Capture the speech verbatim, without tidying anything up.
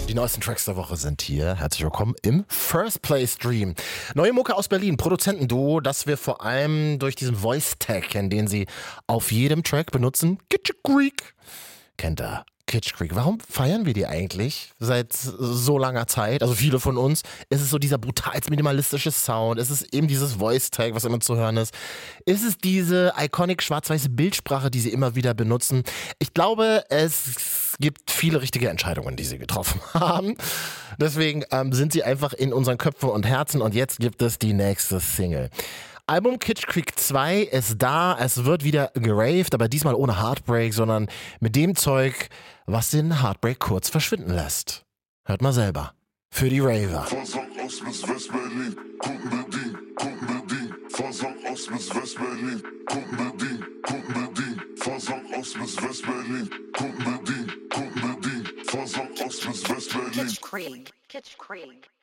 Die neuesten Tracks der Woche sind hier. Herzlich willkommen im First Play Stream. Neue Mucke aus Berlin, Produzentenduo, das wir vor allem durch diesen Voice-Tag kennen, den sie auf jedem Track benutzen. Kitsch Creek. Kennt ihr? Kitsch Creek. Warum feiern wir die eigentlich seit so langer Zeit? Also viele von uns. Ist es so dieser brutal minimalistische Sound? Ist es eben dieses Voice-Tag, was immer zu hören ist? Ist es diese iconic schwarz-weiße Bildsprache, die sie immer wieder benutzen? Ich glaube, es gibt viele richtige Entscheidungen, die sie getroffen haben. Deswegen ähm, sind sie einfach in unseren Köpfen und Herzen und jetzt gibt es die nächste Single. Album Kitsch Creek zwei ist da, es wird wieder geraved, aber diesmal ohne Heartbreak, sondern mit dem Zeug, was den Heartbreak kurz verschwinden lässt. Hört mal selber. Für die Raver. Fahrsack aus bis West-Berlin, Kundenbedien, Kundenbedien. Fahrsack aus bis West-Berlin, Kundenbedien, Kundenbedien. Fahrsack aus bis West-Berlin, Kundenbedien, Kundenbedien. Fahrsack aus bis West-Berlin. Kitsch Creek, Kitsch Creek.